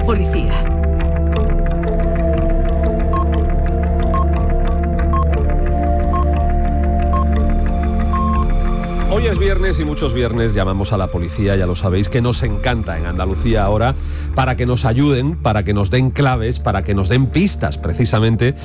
la policía. Hoy es viernes y muchos viernes llamamos a la policía, ya lo sabéis, que nos encanta en Andalucía ahora, para que nos ayuden, para que nos den claves, para que nos den pistas precisamente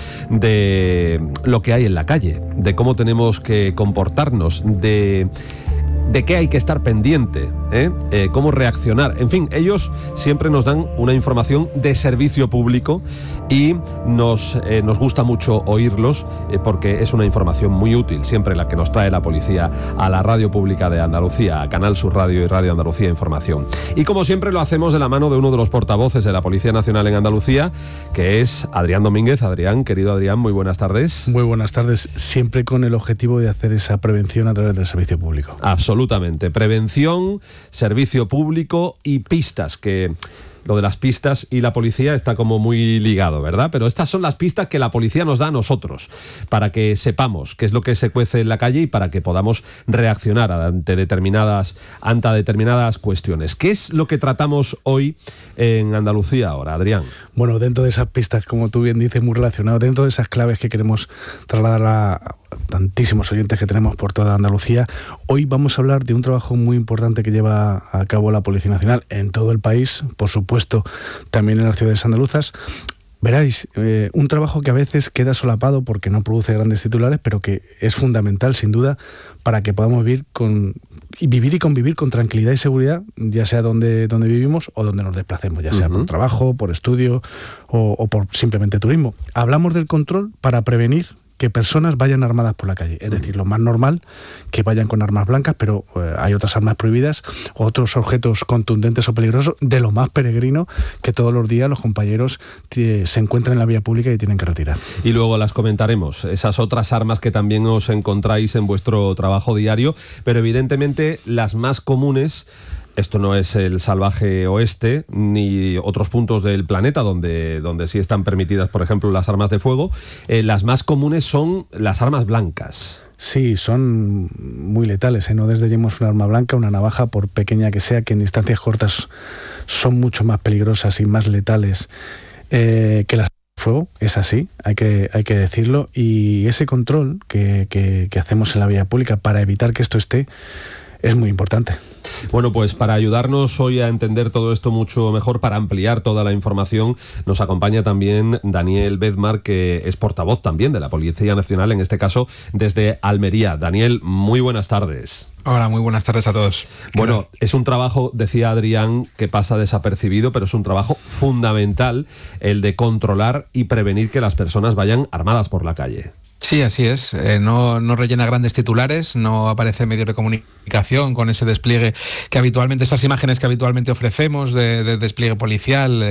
de lo que hay en la calle, de cómo tenemos que comportarnos, de qué hay que estar pendiente, cómo reaccionar. En fin, ellos siempre nos dan una información de servicio público y nos gusta mucho oírlos porque es una información muy útil, siempre la que nos trae la policía a la radio pública de Andalucía, a Canal Sur Radio y Radio Andalucía Información. Y como siempre lo hacemos de la mano de uno de los portavoces de la Policía Nacional en Andalucía, que es Adrián Domínguez. Adrián, querido Adrián, muy buenas tardes. Muy buenas tardes, siempre con el objetivo de hacer esa prevención a través del servicio público. Absolutamente. Prevención, servicio público y pistas, que lo de las pistas y la policía está como muy ligado, ¿verdad? Pero estas son las pistas que la policía nos da a nosotros, para que sepamos qué es lo que se cuece en la calle y para que podamos reaccionar ante determinadas cuestiones. ¿Qué es lo que tratamos hoy en Andalucía ahora, Adrián? Bueno, dentro de esas pistas, como tú bien dices, muy relacionado, dentro de esas claves que queremos trasladar a tantísimos oyentes que tenemos por toda Andalucía, hoy vamos a hablar de un trabajo muy importante que lleva a cabo la Policía Nacional en todo el país, por supuesto también en las ciudades andaluzas. Veráis, un trabajo que a veces queda solapado porque no produce grandes titulares, pero que es fundamental, sin duda, para que podamos vivir y convivir con tranquilidad y seguridad, ya sea donde vivimos o donde nos desplacemos, ya sea por trabajo, por estudio o por simplemente turismo. Hablamos del control para prevenir que personas vayan armadas por la calle. Es decir, lo más normal, que vayan con armas blancas, pero hay otras armas prohibidas, otros objetos contundentes o peligrosos, de lo más peregrino, que todos los días los compañeros se encuentran en la vía pública y tienen que retirar. Y luego las comentaremos, esas otras armas que también os encontráis en vuestro trabajo diario, pero evidentemente las más comunes. Esto no es el salvaje oeste ni otros puntos del planeta donde sí están permitidas, por ejemplo, las armas de fuego. Las más comunes son las armas blancas. Sí, son muy letales, No desdeñemos una arma blanca, una navaja, por pequeña que sea, que en distancias cortas son mucho más peligrosas y más letales que las de fuego. Es así, hay que decirlo. Y ese control que hacemos en la vía pública para evitar que esto esté es muy importante. Bueno, pues para ayudarnos hoy a entender todo esto mucho mejor, para ampliar toda la información, nos acompaña también Daniel Bedmar, que es portavoz también de la Policía Nacional, en este caso desde Almería. Daniel, muy buenas tardes. Hola, muy buenas tardes a todos. Bueno, es un trabajo, decía Adrián, que pasa desapercibido, pero es un trabajo fundamental el de controlar y prevenir que las personas vayan armadas por la calle. Sí, así es. No rellena grandes titulares, no aparece en medios de comunicación con ese despliegue que habitualmente, esas imágenes que habitualmente ofrecemos de despliegue policial,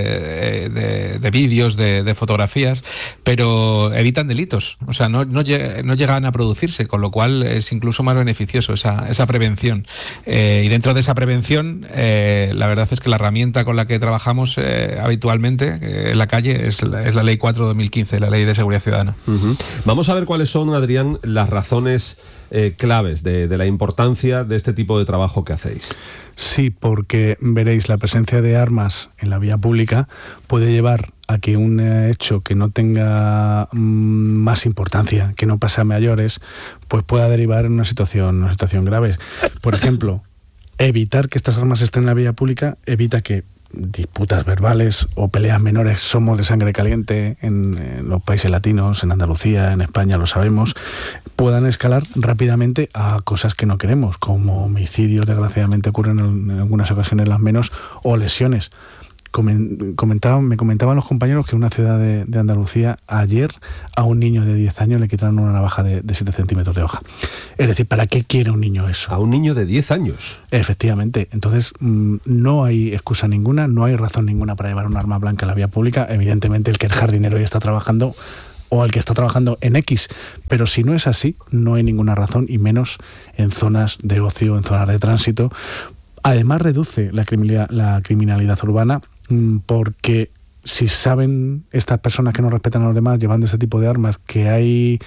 de vídeos, de fotografías, pero evitan delitos. O sea, no llegan a producirse, con lo cual es incluso más beneficioso esa prevención. Y dentro de esa prevención, la verdad es que la herramienta con la que trabajamos habitualmente en la calle es la Ley 4/2015, la Ley de Seguridad Ciudadana. Vamos a ver cuáles son, Adrián, las razones claves de la importancia de este tipo de trabajo que hacéis. Sí, porque veréis, la presencia de armas en la vía pública puede llevar a que un hecho que no tenga más importancia, que no pase a mayores, pues pueda derivar en una situación grave. Por ejemplo, evitar que estas armas estén en la vía pública evita que disputas verbales o peleas menores, somos de sangre caliente en los países latinos, en Andalucía, en España, lo sabemos, puedan escalar rápidamente a cosas que no queremos, como homicidios, desgraciadamente ocurren en algunas ocasiones las menos, o lesiones. Me comentaban los compañeros que en una ciudad de Andalucía ayer a un niño de 10 años le quitaron una navaja de 7 centímetros de hoja. Es decir, ¿para qué quiere un niño eso? ¿A un niño de 10 años? Efectivamente. Entonces, no hay excusa ninguna, no hay razón ninguna para llevar un arma blanca en la vía pública. Evidentemente, el que es jardinero ya está trabajando, o el que está trabajando en X, pero si no es así, no hay ninguna razón, y menos en zonas de ocio, en zonas de tránsito. Además, reduce la criminalidad urbana, porque si saben estas personas que no respetan a los demás llevando este tipo de armas que hay,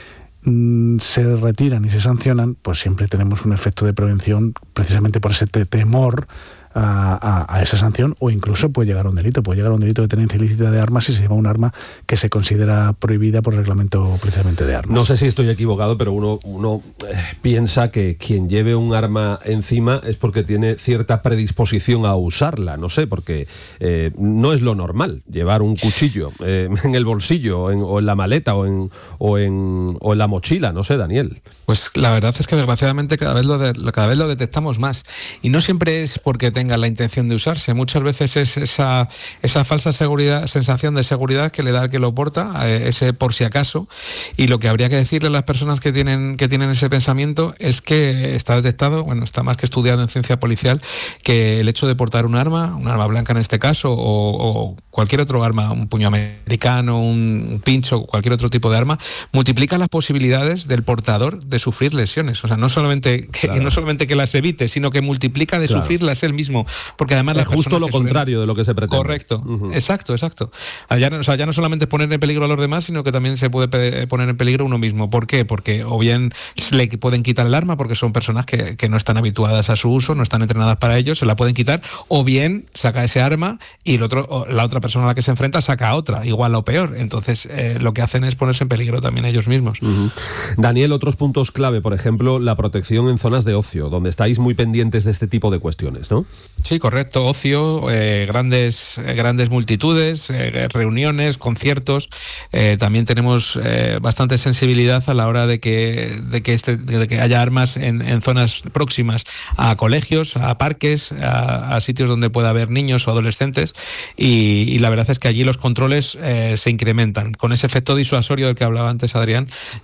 se retiran y se sancionan, pues siempre tenemos un efecto de prevención, precisamente por ese temor a esa sanción, o incluso puede llegar a un delito de tenencia ilícita de armas si se lleva un arma que se considera prohibida por el reglamento precisamente de armas. No sé si estoy equivocado, pero uno piensa que quien lleve un arma encima es porque tiene cierta predisposición a usarla, no sé, porque no es lo normal llevar un cuchillo en el bolsillo o en la maleta o en la mochila, no sé, Daniel. Pues la verdad es que desgraciadamente cada vez lo detectamos más, y no siempre es porque tenga la intención de usarse, muchas veces es esa falsa sensación de seguridad que le da al que lo porta, ese por si acaso. Y lo que habría que decirle a las personas que tienen ese pensamiento es que está detectado, está más que estudiado en ciencia policial, que el hecho de portar un arma blanca en este caso, o cualquier otro arma, un puño americano, un pincho, cualquier otro tipo de arma, multiplica las posibilidades del portador de sufrir lesiones. O sea, no solamente que las evite, sino que multiplica de sufrirlas él mismo, porque además es justo lo contrario de lo que se pretende. Correcto, exacto. Ya no solamente poner en peligro a los demás, sino que también se puede poner en peligro uno mismo. ¿Por qué? Porque o bien le pueden quitar el arma porque son personas que no están habituadas a su uso, no están entrenadas para ello, se la pueden quitar, o bien saca ese arma y la otra persona a la que se enfrenta saca otra, igual o peor. Entonces lo que hacen es ponerse en peligro también ellos mismos. Daniel, otros puntos clave, por ejemplo, la protección en zonas de ocio, donde estáis muy pendientes de este tipo de cuestiones, ¿no? Sí, correcto. Ocio, grandes multitudes, reuniones, conciertos. También tenemos bastante sensibilidad a la hora de que haya armas en zonas próximas a colegios, a parques, a sitios donde pueda haber niños o adolescentes, y la verdad es que allí los controles se incrementan, con ese efecto disuasorio del que hablaba antes Adrián,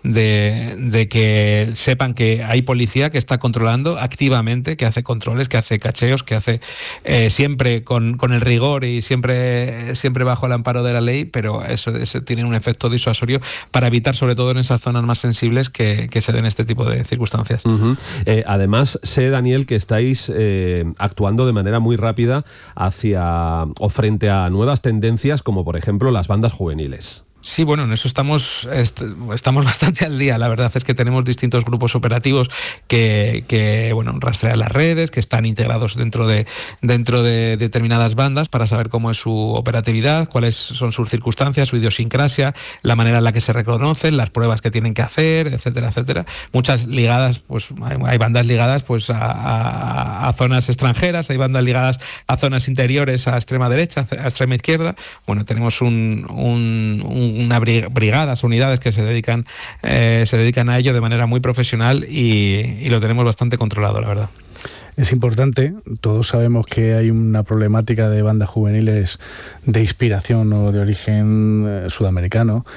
de que sepan que hay policía que está controlando activamente, que hace controles, que hace cacheos, que hace siempre con el rigor y siempre bajo el amparo de la ley, pero eso tiene un efecto disuasorio para evitar, sobre todo en esas zonas más sensibles, que se den este tipo de circunstancias. Además, sé, Daniel, que estáis actuando de manera muy rápida hacia o frente a nuevas tendencias, como por ejemplo las bandas juveniles. Sí, bueno, en eso estamos bastante al día. La verdad es que tenemos distintos grupos operativos que rastrean las redes, que están integrados dentro de determinadas bandas para saber cómo es su operatividad, cuáles son sus circunstancias, su idiosincrasia, la manera en la que se reconocen, las pruebas que tienen que hacer, etcétera, etcétera. Muchas ligadas, pues hay bandas ligadas pues a zonas extranjeras, hay bandas ligadas a zonas interiores, a extrema derecha, a extrema izquierda. Bueno, tenemos unas brigadas, unidades que se dedican a ello de manera muy profesional, y lo tenemos bastante controlado, la verdad. Es importante, todos sabemos que hay una problemática de bandas juveniles de inspiración o de origen sudamericano,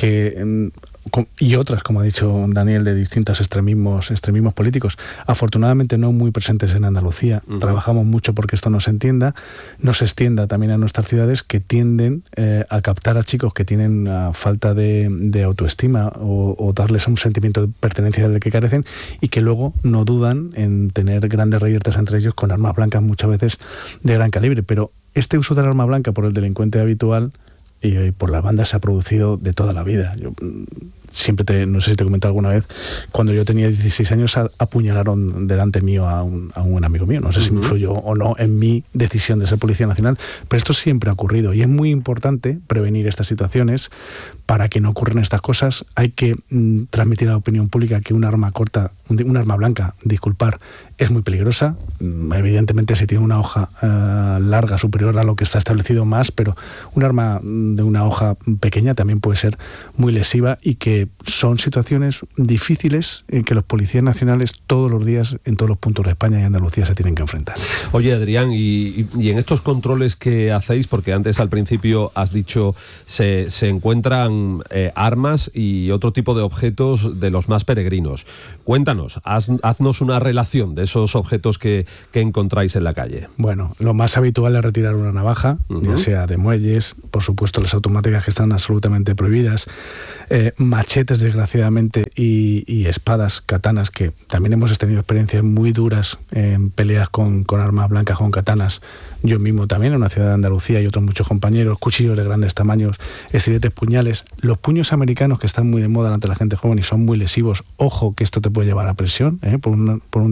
y otras, como ha dicho Daniel, de distintos extremismos políticos, afortunadamente no muy presentes en Andalucía. Trabajamos mucho porque esto no se extienda también a nuestras ciudades, que tienden a captar a chicos que tienen falta de autoestima o darles un sentimiento de pertenencia del que carecen, y que luego no dudan en tener grandes reyertas entre ellos con armas blancas, muchas veces de gran calibre. Pero este uso del arma blanca por el delincuente habitual y por las bandas se ha producido de toda la vida. Yo siempre no sé si te he comentado alguna vez, cuando yo tenía 16 años apuñalaron delante mío a un amigo mío. No sé si me influyó o no en mi decisión de ser Policía Nacional, pero esto siempre ha ocurrido, y es muy importante prevenir estas situaciones para que no ocurran estas cosas. Hay que transmitir a la opinión pública que un arma blanca, es muy peligrosa. Evidentemente, si tiene una hoja larga superior a lo que está establecido, más, pero un arma de una hoja pequeña también puede ser muy lesiva, y que son situaciones difíciles en que los policías nacionales todos los días en todos los puntos de España y Andalucía se tienen que enfrentar. Oye, Adrián, y en estos controles que hacéis, porque antes al principio has dicho se encuentran armas y otro tipo de objetos de los más peregrinos. Cuéntanos, haznos una relación de esos objetos que encontráis en la calle. Bueno, lo más habitual es retirar una navaja, ya sea de muelles, por supuesto las automáticas que están absolutamente prohibidas, machetes desgraciadamente, y espadas, katanas, que también hemos tenido experiencias muy duras en peleas con armas blancas, con katanas. Yo mismo también en una ciudad de Andalucía, y otros muchos compañeros, cuchillos de grandes tamaños, estiletes, puñales, los puños americanos que están muy de moda ante la gente joven y son muy lesivos. Ojo que esto te puede llevar a prisión por un delito de lesión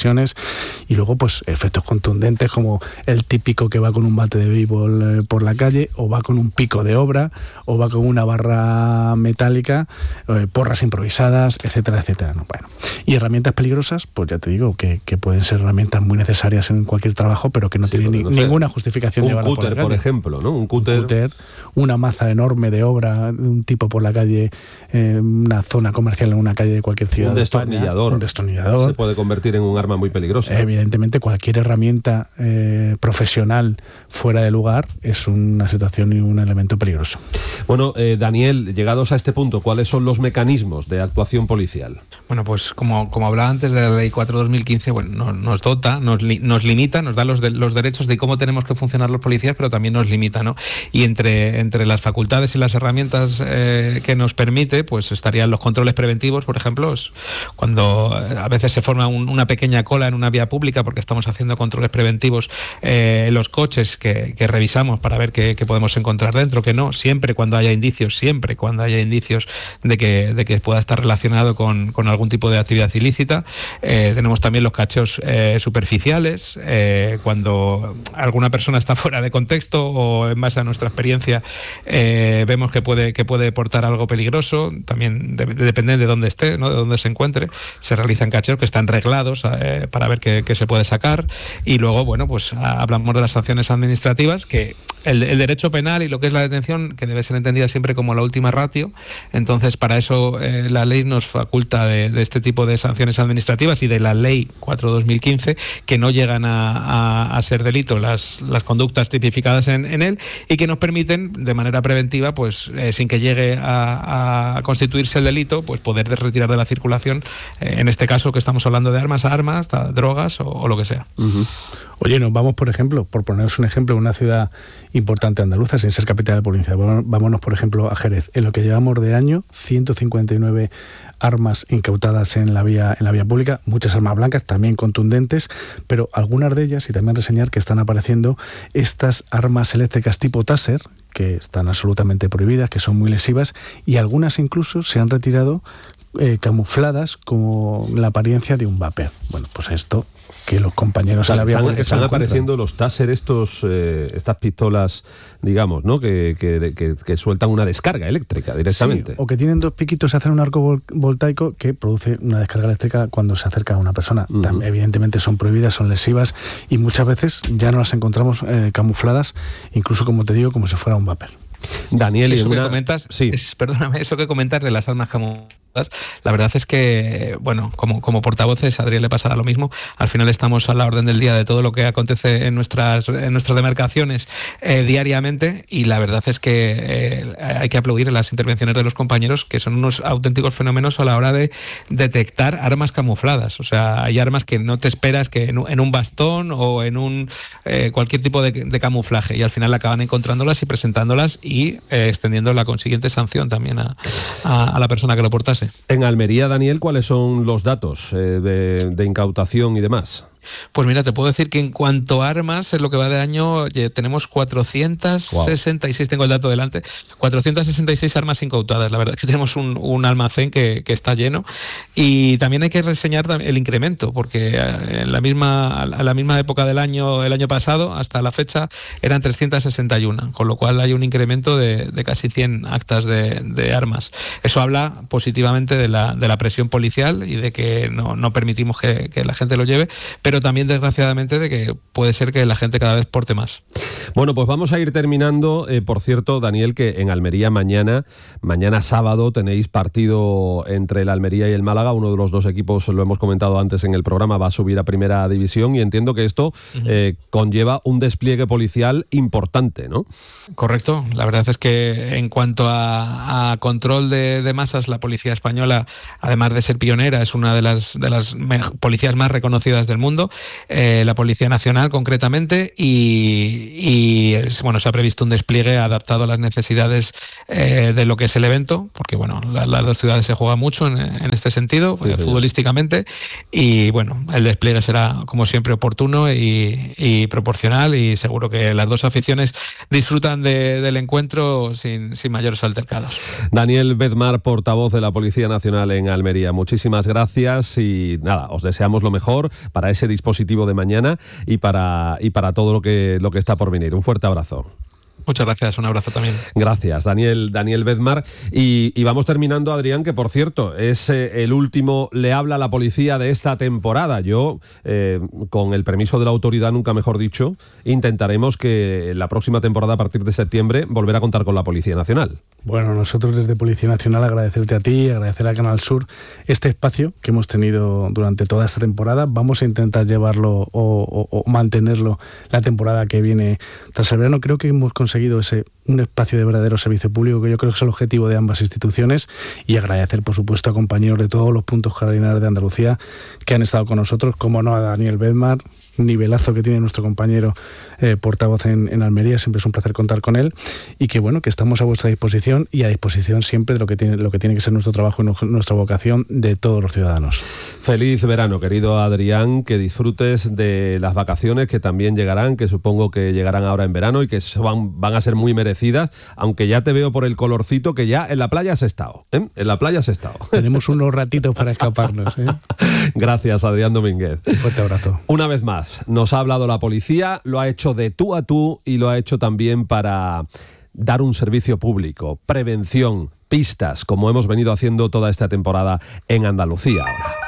ocasiones, y luego pues efectos contundentes como el típico que va con un bate de béisbol por la calle, o va con un pico de obra, o va con una barra metálica, porras improvisadas, etcétera, etcétera, ¿no? Bueno, y herramientas peligrosas, pues ya te digo que pueden ser herramientas muy necesarias en cualquier trabajo, pero que no tienen ninguna justificación de llevarla por la calle. Un cúter, por ejemplo, ¿no? Un cúter, una maza enorme de obra de un tipo por la calle, una zona comercial en una calle de cualquier ciudad. Un destornillador. Se puede convertir en un arma muy peligrosa. Evidentemente, cualquier herramienta profesional fuera de lugar es una situación y un elemento peligroso. Bueno, Daniel, llegados a este punto, ¿cuáles son los mecanismos de actuación policial? Bueno, pues como hablaba antes de la Ley 4/2015, bueno, nos dota, nos limita, nos da los derechos de cómo tenemos que funcionar los policías, pero también nos limita, ¿no? Y entre las facultades y las herramientas que nos permite, pues estarían los controles preventivos, por ejemplo, cuando a veces se forma una pequeña cola en una vía pública porque estamos haciendo controles preventivos en los coches que revisamos para ver qué podemos encontrar dentro, que no, siempre cuando haya indicios de que pueda estar relacionado con algún tipo de actividad ilícita. Tenemos también los cacheos superficiales, cuando alguna persona está fuera de contexto o en base a nuestra experiencia vemos que puede portar algo peligroso, también depende de dónde esté, ¿no? De dónde se encuentre. Se realizan cacheos que están reglados para ver qué se puede sacar, y luego, bueno, pues hablamos de las sanciones administrativas, que el derecho penal y lo que es la detención, que debe ser entendida siempre como la última ratio. Entonces, para eso la ley nos faculta de este tipo de sanciones administrativas y de la Ley 4/2015, que no llegan a ser delito las conductas tipificadas en él, y que nos permiten de manera preventiva, pues sin que llegue a constituirse el delito, pues poder retirar de la circulación, en este caso que estamos hablando de armas, drogas o lo que sea. Uh-huh. Oye, nos vamos, por ejemplo, por poneros un ejemplo, una ciudad importante andaluza, sin ser capital de provincia. Vámonos, por ejemplo, a Jerez. En lo que llevamos de año, 159 armas incautadas en la vía pública, muchas armas blancas, también contundentes, pero algunas de ellas, y también reseñar que están apareciendo estas armas eléctricas tipo Taser, que están absolutamente prohibidas, que son muy lesivas, y algunas incluso se han retirado camufladas con la apariencia de un vapor. Bueno, pues esto, que los compañeros en la vía pública están apareciendo los Taser, estas pistolas, digamos, ¿no? Que sueltan una descarga eléctrica directamente. Sí, o que tienen dos piquitos, hacen un arco voltaico que produce una descarga eléctrica cuando se acerca a una persona. Uh-huh. Evidentemente son prohibidas, son lesivas, y muchas veces ya no las encontramos camufladas, incluso, como te digo, como si fuera un vapor. Daniel, eso que comentas, perdóname, eso que comentas de las armas camufladas, la verdad es que, bueno, como portavoces, a Adrián le pasará lo mismo. Al final estamos a la orden del día de todo lo que acontece en nuestras demarcaciones diariamente, y la verdad es que hay que aplaudir las intervenciones de los compañeros, que son unos auténticos fenómenos a la hora de detectar armas camufladas. O sea, hay armas que no te esperas que en un bastón o en cualquier tipo de camuflaje, y al final acaban encontrándolas y presentándolas y extendiendo la consiguiente sanción también a la persona que lo portase. En Almería, Daniel, ¿cuáles son los datos de incautación y demás? Pues mira, te puedo decir que en cuanto a armas, en lo que va de año tenemos 466, wow. Tengo el dato delante, 466 armas incautadas. La verdad es que tenemos un almacén que está lleno, y también hay que reseñar el incremento, porque a la misma época del año, el año pasado, hasta la fecha, eran 361, con lo cual hay un incremento de casi 100 actas de armas. Eso habla positivamente de la presión policial y de que no permitimos que la gente lo lleve, pero también, desgraciadamente, de que puede ser que la gente cada vez porte más. Bueno, pues vamos a ir terminando. Por cierto, Daniel, que en Almería mañana sábado tenéis partido entre el Almería y el Málaga. Uno de los dos equipos, lo hemos comentado antes en el programa, va a subir a Primera División, y entiendo que esto conlleva un despliegue policial importante, ¿no? Correcto. La verdad es que en cuanto a control de masas, la policía española, además de ser pionera, es una de las policías más reconocidas del mundo. trabajando, la Policía Nacional concretamente, y bueno, se ha previsto un despliegue adaptado a las necesidades de lo que es el evento, porque bueno, las dos ciudades se juegan mucho en este sentido, futbolísticamente, y bueno, el despliegue será como siempre oportuno y proporcional, y seguro que las dos aficiones disfrutan del encuentro sin mayores altercados. Daniel Bedmar, portavoz de la Policía Nacional en Almería, muchísimas gracias y nada, os deseamos lo mejor para ese dispositivo de mañana y para todo lo que está por venir. Un fuerte abrazo. Muchas gracias, un abrazo también. Gracias, Daniel Bedmar. Y vamos terminando, Adrián, que por cierto, es el último Le habla a la policía de esta temporada. Yo, con el permiso de la autoridad, nunca mejor dicho, intentaremos que la próxima temporada, a partir de septiembre, volver a contar con la Policía Nacional. Bueno, nosotros desde Policía Nacional agradecerte a ti, agradecer a Canal Sur este espacio que hemos tenido durante toda esta temporada. Vamos a intentar llevarlo o mantenerlo la temporada que viene tras el verano. Creo que hemos conseguido un espacio de verdadero servicio público, que yo creo que es el objetivo de ambas instituciones, y agradecer, por supuesto, a compañeros de todos los puntos cardinales de Andalucía que han estado con nosotros, como no a Daniel Bedmar, nivelazo que tiene nuestro compañero portavoz en Almería. Siempre es un placer contar con él, y que bueno, que estamos a vuestra disposición y a disposición siempre de lo que tiene que ser nuestro trabajo y nuestra vocación de todos los ciudadanos. Feliz verano, querido Adrián, que disfrutes de las vacaciones que también llegarán, que supongo que llegarán ahora en verano y que van a ser muy merecidas, aunque ya te veo por el colorcito que ya en la playa has estado, ¿eh? En la playa has estado. Tenemos unos ratitos para escaparnos, ¿eh? Gracias, Adrián Domínguez. Un fuerte abrazo. Una vez más, nos ha hablado la policía, lo ha hecho de tú a tú y lo ha hecho también para dar un servicio público, prevención, pistas, como hemos venido haciendo toda esta temporada en Andalucía ahora.